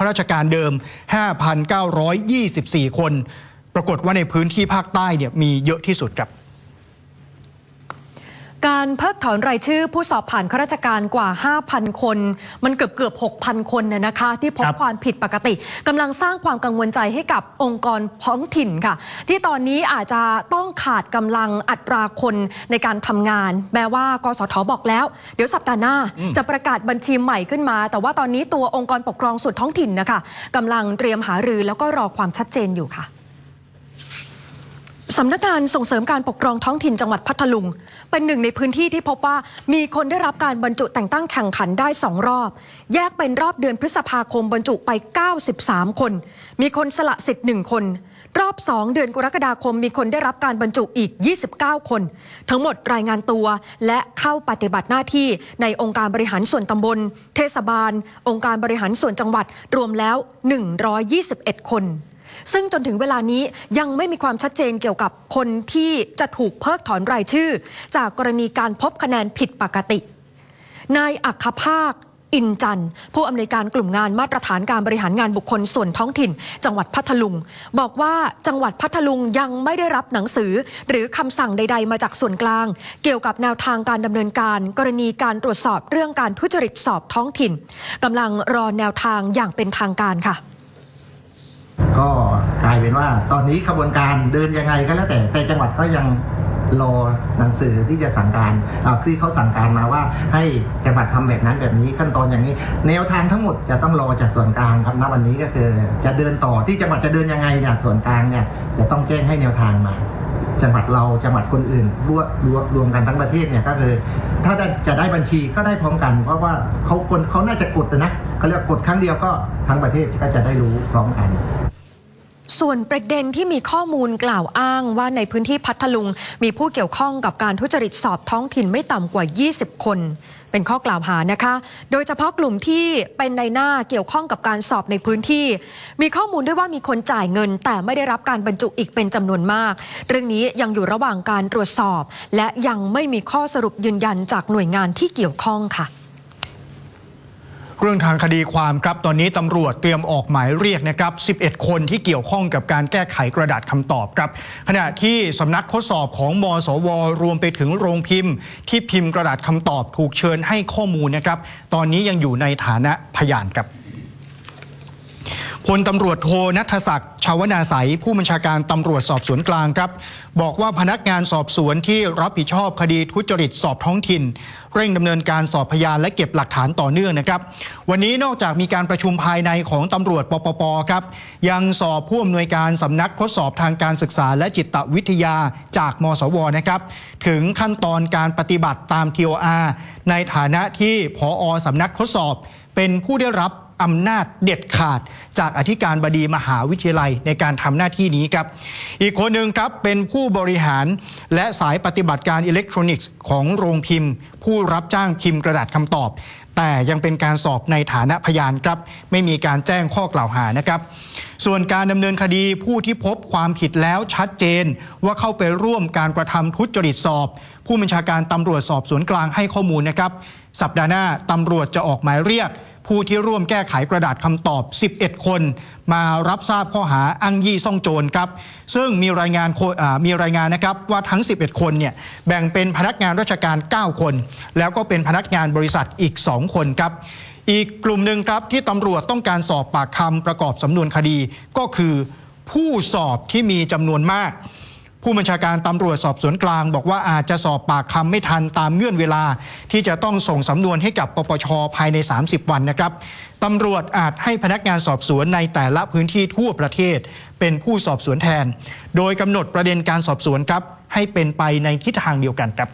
ราชการเดิม 5,924 คนปรากฏว่าในพื้นที่ภาคใต้เนี่ยมีเยอะที่สุดครับการเพิกถอนรายชื่อผู้สอบผ่านข้าราชการกว่า 5,000 คนมันเกือบ 6,000 คนเนี่ยนะคะที่พบความผิดปกติกำลังสร้างความกังวลใจให้กับองค์กรท้องถิ่นค่ะที่ตอนนี้อาจจะต้องขาดกำลังอัตราคนในการทำงานแม้ว่ากสทบอกแล้วเดี๋ยวสัปดาห์หน้าจะประกาศบัญชีใหม่ขึ้นมาแต่ว่าตอนนี้ตัวองค์กรปกครองส่วนท้องถิ่นนะคะกำลังเตรียมหารือแล้วก็รอความชัดเจนอยู่ค่ะสำนักงานส่งเสริมการปกครองท้องถิ่นจังหวัดพัทลุงเป็นหนึ่งในพื้นที่ที่พบว่ามีคนได้รับการบรรจุแต่งตั้งแข่งขันได้2รอบแยกเป็นรอบเดือนพฤษภาคมบรรจุไป93คนมีคนสละสิทธิ์1คนรอบ2เดือนกรกฎาคมมีคนได้รับการบรรจุอีก29คนทั้งหมดรายงานตัวและเข้าปฏิบัติหน้าที่ในองค์การบริหารส่วนตำบลเทศบาลองค์การบริหารส่วนจังหวัดรวมแล้ว121คนซึ่งจนถึงเวลานี้ยังไม่มีความชัดเจนเกี่ยวกับคนที่จะถูกเพิกถอนรายชื่อจากกรณีการพบคะแนนผิดปกตินายอัครภาคอินจันทร์ผู้อำนวยการกลุ่มงานมาตรฐานการบริหารงานบุคคลส่วนท้องถิ่นจังหวัดพัทลุงบอกว่าจังหวัดพัทลุงยังไม่ได้รับหนังสือหรือคำสั่งใดๆมาจากส่วนกลางเกี่ยวกับแนวทางการดำเนินการกรณีการตรวจสอบเรื่องการทุจริตสอบท้องถิ่นกำลังรอแนวทางอย่างเป็นทางการค่ะก็กลายเป็นว่าตอนนี้ขบวนการเดินยังไงก็แล้วแต่จังหวัดก็ยังรอหนังสือที่จะสั่งการที่เขาสั่งการมาว่าให้จังหวัดทำแบบนั้นแบบนี้ขั้นตอนอย่างนี้แนวทางทั้งหมดจะต้องรอจากส่วนกลางครับณวันนี้ก็คือจะเดินต่อที่จังหวัดจะเดินยังไงเนี่ยส่วนกลางเนี่ยจะต้องแจ้งให้แนวทางมาจังหวัดเราจังหวัดคนอื่นรวมกันทั้งประเทศเนี่ยก็คือถ้าจะได้บัญชีก็ได้พร้อมกันเพราะว่าเขาน่าจะกดนะเขาเรียกกดครั้งเดียวก็ทั้งประเทศก็จะได้รู้พร้อมกันส่วนประเด็นที่มีข้อมูลกล่าวอ้างว่าในพื้นที่พัทลุงมีผู้เกี่ยวข้องกับการทุจริตสอบท้องถิ่นไม่ต่ำกว่า20คนเป็นข้อกล่าวหานะคะโดยเฉพาะกลุ่มที่เป็นในหน้าเกี่ยวข้องกับการสอบในพื้นที่มีข้อมูลด้วยว่ามีคนจ่ายเงินแต่ไม่ได้รับการบรรจุอีกเป็นจำนวนมากเรื่องนี้ยังอยู่ระหว่างการตรวจสอบและยังไม่มีข้อสรุปยืนยันจากหน่วยงานที่เกี่ยวข้องค่ะเรื่องทางคดีความครับตอนนี้ตำรวจเตรียมออกหมายเรียกนะครับ11คนที่เกี่ยวข้องกับการแก้ไขกระดาษคำตอบครับขณะที่สำนักทดสอบของมสวรวมไปถึงโรงพิมพ์ที่พิมพ์กระดาษคำตอบถูกเชิญให้ข้อมูลนะครับตอนนี้ยังอยู่ในฐานะพยานครับพลตำรวจโทณัฐศักดิ์ชาวนาไสผู้บัญชาการตำรวจสอบสวนกลางครับบอกว่าพนักงานสอบสวนที่รับผิดชอบคดีทุจริตสอบท้องถิ่นเร่งดำเนินการสอบพยานและเก็บหลักฐานต่อเนื่องนะครับวันนี้นอกจากมีการประชุมภายในของตำรวจปปปครับยังสอบผู้อำนวยการสำนักทดสอบทางการศึกษาและจิตวิทยาจากมสวนะครับถึงขั้นตอนการปฏิบัติตาม TOR ในฐานะที่ผอ.สำนักทดสอบเป็นผู้ได้รับอำนาจเด็ดขาดจากอธิการบดีมหาวิทยาลัยในการทำหน้าที่นี้ครับอีกคนหนึ่งครับเป็นผู้บริหารและสายปฏิบัติการอิเล็กทรอนิกส์ของโรงพิมพ์ผู้รับจ้างพิมพ์กระดาษคำตอบแต่ยังเป็นการสอบในฐานะพยานครับไม่มีการแจ้งข้อกล่าวหานะครับส่วนการดำเนินคดีผู้ที่พบความผิดแล้วชัดเจนว่าเข้าไปร่วมการกระทำทุจริตสอบผู้บัญชาการตำรวจสอบสวนกลางให้ข้อมูลนะครับสัปดาห์หน้าตำรวจจะออกหมายเรียกผู้ที่ร่วมแก้ไขกระดาษคำตอบ11คนมารับทราบข้อหาอ้างยี่ซ่องโจรครับซึ่งมีรายงานนะครับว่าทั้ง11คนเนี่ยแบ่งเป็นพนักงานราชการ9คนแล้วก็เป็นพนักงานบริษัทอีก2คนครับอีกกลุ่มหนึ่งครับที่ตำรวจต้องการสอบปากคำประกอบสำนวนคดีก็คือผู้สอบที่มีจำนวนมากผู้บัญชาการตำรวจสอบสวนกลางบอกว่าอาจจะสอบปากคำไม่ทันตามเงื่อนเวลาที่จะต้องส่งสำนวนให้กับปปช.ภายใน30วันนะครับตำรวจอาจให้พนักงานสอบสวนในแต่ละพื้นที่ทั่วประเทศเป็นผู้สอบสวนแทนโดยกำหนดประเด็นการสอบสวนครับให้เป็นไปในทิศทางเดียวกันครับ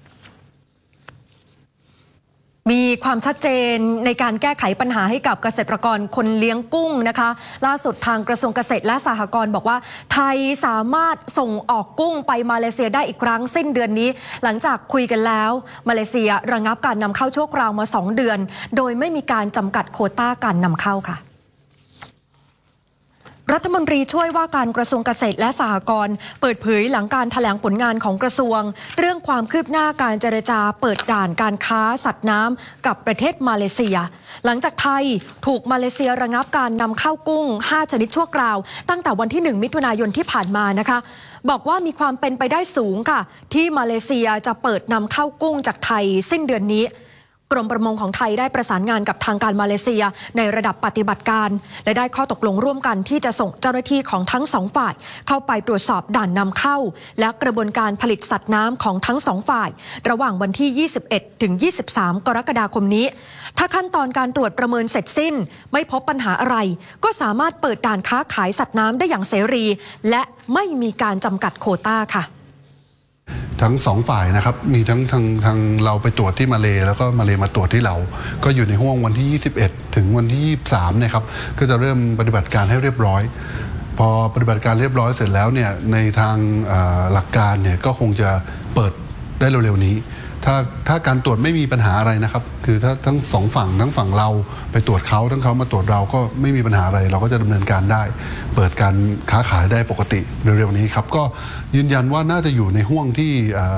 มีความชัดเจนในการแก้ไขปัญหาให้กับเกษตรกรคนเลี้ยงกุ้งนะคะล่าสุดทางกระทรวงเกษตรและสหกรณ์บอกว่าไทยสามารถส่งออกกุ้งไปมาเลเซียได้อีกครั้งสิ้นเดือนนี้หลังจากคุยกันแล้วมาเลเซียระงับการนำเข้าชั่วคราวมา2เดือนโดยไม่มีการจำกัดโควต้าการนำเข้าค่ะรัฐมนตรีช่วยว่าการกระทรวงเกษตรและสหกรณ์เปิดเผยหลังการแถลงผลงานของกระทรวงเรื่องความคืบหน้าการเจรจาเปิดด่านการค้าสัตว์น้ำกับประเทศมาเลเซียหลังจากไทยถูกมาเลเซียระงับการนำเข้ากุ้ง5ชนิดชั่วคราวตั้งแต่วันที่1มิถุนายนที่ผ่านมานะคะบอกว่ามีความเป็นไปได้สูงค่ะที่มาเลเซียจะเปิดนำเข้ากุ้งจากไทยสิ้นเดือนนี้กรมประมงของไทยได้ประสานงานกับทางการมาเลเซียในระดับปฏิบัติการและได้ข้อตกลงร่วมกันที่จะส่งเจ้าหน้าที่ของทั้งสองฝ่ายเข้าไปตรวจสอบด่านนำเข้าและกระบวนการผลิตสัตว์น้ำของทั้งสองฝ่ายระหว่างวันที่ 21 ถึง 23 กรกฎาคมนี้ถ้าขั้นตอนการตรวจประเมินเสร็จสิ้นไม่พบปัญหาอะไรก็สามารถเปิดด่านค้าขายสัตว์น้ำได้อย่างเสรีและไม่มีการจำกัดโควต้าค่ะทั้งสองฝ่ายนะครับมีทั้งทางเราไปตรวจที่มาเลแล้วก็มาเลมาตรวจที่เราก็อยู่ในห่วงวันที่ 21 ถึงวันที่ 23เนี่ยครับก็จะเริ่มปฏิบัติการให้เรียบร้อยพอปฏิบัติการเรียบร้อยเสร็จแล้วเนี่ยในทางหลักการเนี่ยก็คงจะเปิดได้เร็วๆนี้ถ้าการตรวจไม่มีปัญหาอะไรนะครับคือถ้าทั้งสองฝั่งทั้งฝั่งเราไปตรวจเขาทั้งเขามาตรวจเราก็ไม่มีปัญหาอะไรเราก็จะดำเนินการได้เปิดการค้าขายได้ปกติเร็วๆนี้ครับก็ยืนยันว่าน่าจะอยู่ในห่วงที่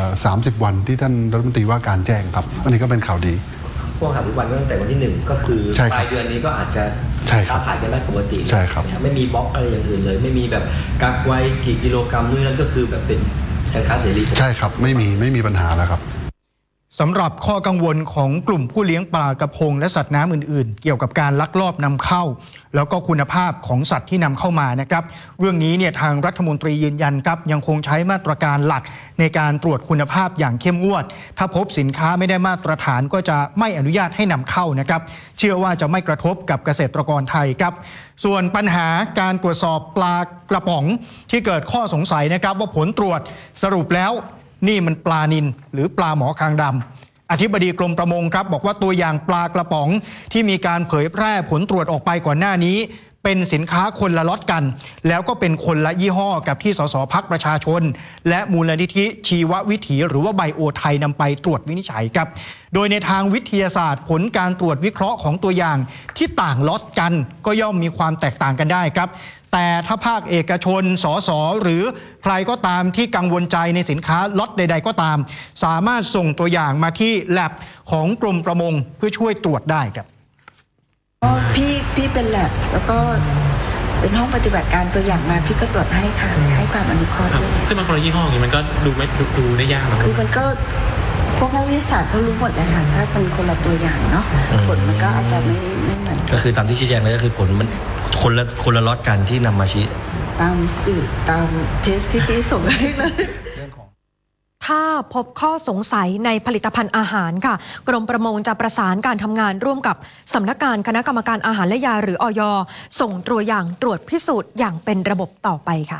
30 วันที่ท่านรัฐมนตรีว่าการแจ้งครับอันนี้ก็เป็นข่าวดีห่วง30 วันตั้งแต่วันที่1ก็คือปลายเดือนนี้ก็อาจจะค้าขายกันได้ปกติใช่ครับไม่มีบล็อกอะไรอย่างอื่นเลยไม่มีแบบกักไว้กี่กิโลกรัมนู่นนั่นก็คือแบบเป็นการค้าเสรีใช่ครับไม่มีปัญหาแล้วครับสำหรับข้อกังวลของกลุ่มผู้เลี้ยงปลากระพงและสัตว์น้ำอื่นๆเกี่ยวกับการลักลอบนำเข้าแล้วก็คุณภาพของสัตว์ที่นำเข้ามานะครับเรื่องนี้เนี่ยทางรัฐมนตรียืนยันครับยังคงใช้มาตรการหลักในการตรวจคุณภาพอย่างเข้มงวดถ้าพบสินค้าไม่ได้มาตรฐานก็จะไม่อนุญาตให้นำเข้านะครับเชื่อว่าจะไม่กระทบกับเกษตรกรไทยครับส่วนปัญหาการตรวจสอบปลากระป๋องที่เกิดข้อสงสัยนะครับว่าผลตรวจสรุปแล้วนี่มันปลานิลหรือปลาหมอคางดำอธิบดีกรมประมงครับบอกว่าตัวอย่างปลากระป๋องที่มีการเผยแพร่ผลตรวจออกไปก่อนหน้านี้เป็นสินค้าคนละล็อตกันแล้วก็เป็นคนละยี่ห้อกับที่สสพรรคประชาชนและมูลนิธิชีววิถีหรือว่าไบโอไทยนำไปตรวจวินิจฉัยครับโดยในทางวิทยาศาสตร์ผลการตรวจวิเคราะห์ของตัวอย่างที่ต่างล็อตกันก็ย่อมมีความแตกต่างกันได้ครับแต่ถ้าภาคเอกชนสสหรือใครก็ตามที่กังวลใจในสินค้าล็อตใดๆก็ตามสามารถส่งตัวอย่างมาที่แลบของกรมประมงเพื่อช่วยตรวจได้ครับพี่เป็นแลบแล้วก็เป็นห้องปฏิบัติการตัวอย่างมาพี่ก็ตรวจให้ค่ะให้ความอนุเคราะห์ด้วยซึ่งมันคนละยี่ห้ออย่างนี้มันก็ดูได้ยากนะคือมันก็พวกนักวิทยาศาสตร์เขารู้หมดเลยค่ะถ้าเป็นคนละตัวอย่างเนาะผลมันก็อาจจะไม่เหมือนก็คือตามที่ชี้แจงเลยก็คือผลมันคนละล็อตกันที่นำมาชี้ตามสื่อตามเพจที่พี่ส่งให้เลยถ้าพบข้อสงสัยในผลิตภัณฑ์อาหารค่ะกรมประมงจะประสานการทำงานร่วมกับสำนักงานคณะกรรมการอาหารและยาหรืออย.ส่งตัวอย่างตรวจพิสูจน์อย่างเป็นระบบต่อไปค่ะ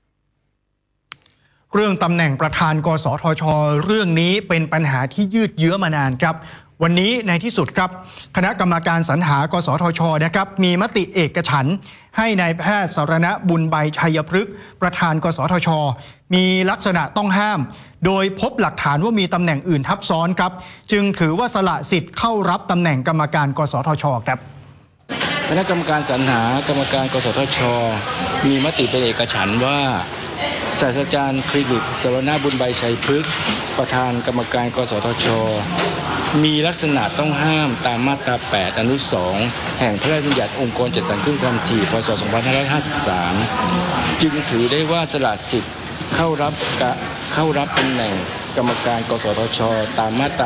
เรื่องตำแหน่งประธานกสทช.เรื่องนี้เป็นปัญหาที่ยืดเยื้อมานานครับวันนี้ในที่สุดครับคณะกรรมการสรรหากสทช.นะครับมีมติเอกฉันท์ให้นายแพทย์สรณบุญใบชัยพฤกษ์ประธานกสทช.มีลักษณะต้องห้ามโดยพบหลักฐานว่ามีตำแหน่งอื่นทับซ้อนครับจึงถือว่าสละสิทธิ์เข้ารับตำแหน่งกรรมการกสทช.ครับคณะกรรมการสรรหากรรมการกสทช.มีมติเป็นเอกฉันท์ว่าศาสตราจารย์คลินิกสรณบุญใบชัยพฤกษ์ประธานกรรมการกสทช.มีลักษณะต้องห้ามตามมาตรา 8 อนุ 2 แห่งพระราชบัญญัติองค์กรจัดสรรคลื่นความถี่ พ.ศ. 2553 จึงถือได้ว่าสละสิทธิ์เข้ารับตำแหน่งกรรมการกสทช.ตามมาตรา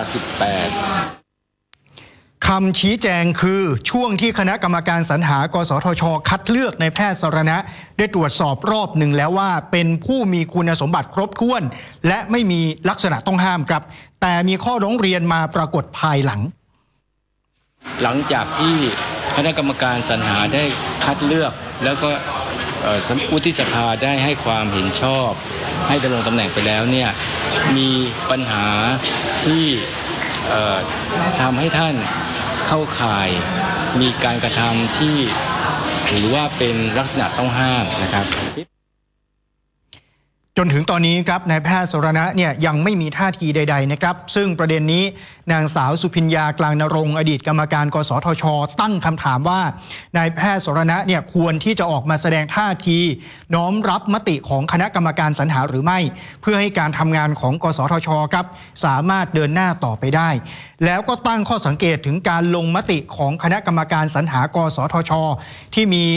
18 คำชี้แจงคือช่วงที่คณะกรรมการสรรหากสทช.คัดเลือกในแพทย์สรณะได้ตรวจสอบรอบหนึ่งแล้วว่าเป็นผู้มีคุณสมบัติครบถ้วนและไม่มีลักษณะต้องห้ามครับแต่มีข้อร้องเรียนมาปรากฏภายหลังจากที่คณะกรรมการสรรหาได้คัดเลือกแล้วก็วุฒิสภาได้ให้ความเห็นชอบให้ดำรงตำแหน่งไปแล้วเนี่ยมีปัญหาที่ทำให้ท่านเข้าข่ายมีการกระทำที่ถือว่าเป็นลักษณะต้องห้ามนะครับจนถึงตอนนี้ครับนายแพทย์สรณะเนี่ยยังไม่มีท่าทีใดๆนะครับซึ่งประเด็นนี้นางสาวสุพิญญากลางนรงค์อดีตกรรมการกสทช.ตั้งคำถามว่านายแพทย์สรณะเนี่ยควรที่จะออกมาแสดงท่าทีน้อมรับมติของคณะกรรมการสรรหาหรือไม่เพื่อให้การทำงานของกสทช.ครับสามารถเดินหน้าต่อไปได้แล้วก็ตั้งข้อสังเกตถึงการลงมติของคณะกรรมการสรรหากสทช.ที่มี